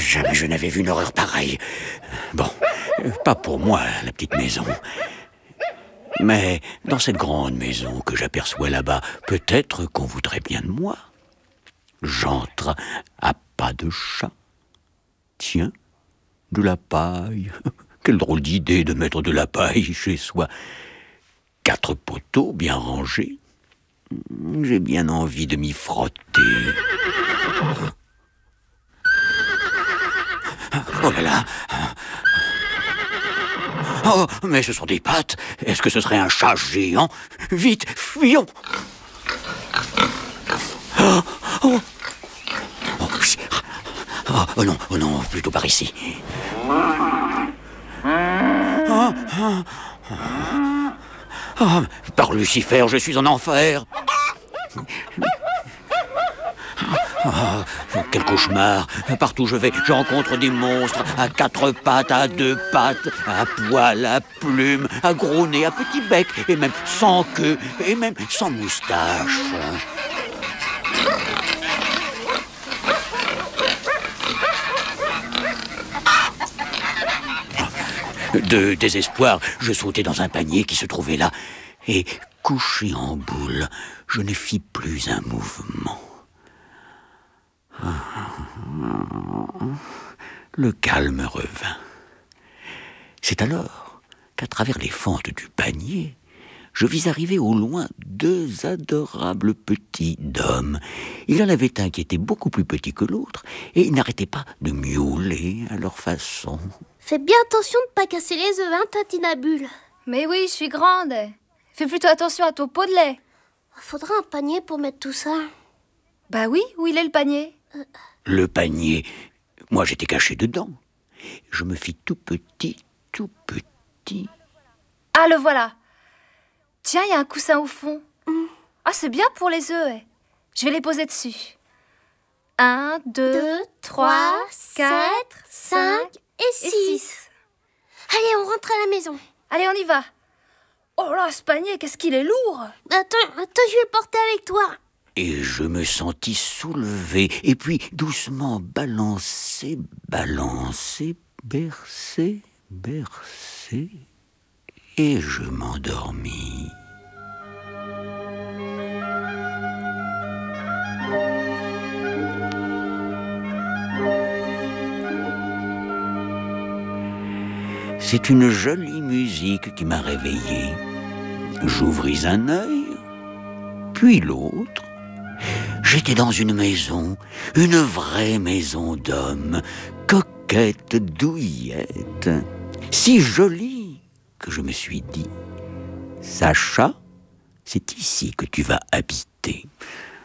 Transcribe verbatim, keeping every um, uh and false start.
Jamais je n'avais vu une horreur pareille. Bon, pas pour moi, la petite maison. Mais dans cette grande maison que j'aperçois là-bas, peut-être qu'on voudrait bien de moi. J'entre à pas de chat. Tiens, de la paille. Quelle drôle d'idée de mettre de la paille chez soi. Quatre poteaux bien rangés. J'ai bien envie de m'y frotter. Oh là là! Oh, mais ce sont des pattes. Est-ce que ce serait un chat géant? Vite, fuyons! Oh, oh. Oh, oh, oh non, oh non, plutôt par ici. Oh, oh, oh, par Lucifer, je suis en enfer. Oh, quel cauchemar. Partout où je vais, je rencontre des monstres à quatre pattes, à deux pattes, à poil, à plumes, à gros nez, à petit bec, et même sans queue, et même sans moustache. De désespoir, je sautai dans un panier qui se trouvait là, et couché en boule, je ne fis plus un mouvement. Le calme revint. C'est alors qu'à travers les fentes du panier, je vis arriver au loin deux adorables petits dômes. Il y en avait un qui était beaucoup plus petit que l'autre, et ils n'arrêtaient pas de miauler à leur façon. Fais bien attention de ne pas casser les œufs, hein, Tintinabule. Mais oui, je suis grande. Fais plutôt attention à ton pot de lait. Faudra un panier pour mettre tout ça. Bah oui, où il est le panier? euh... Le panier, moi j'étais caché dedans. Je me fis tout petit, tout petit. Ah, le voilà. Tiens, il y a un coussin au fond. Mm. Ah, c'est bien pour les œufs. Eh. Je vais les poser dessus. Un, deux, deux trois, quatre, cinq et six. Allez, on rentre à la maison. Allez, on y va. Oh là, ce panier, qu'est-ce qu'il est lourd. Attends, attends, je vais le porter avec toi. Et je me sentis soulevé, et puis doucement balancé, balancé, bercé, bercé, et je m'endormis. C'est une jolie musique qui m'a réveillé. J'ouvris un œil, puis l'autre. J'étais dans une maison, une vraie maison d'homme, coquette, douillette, si jolie que je me suis dit, Sacha, c'est ici que tu vas habiter.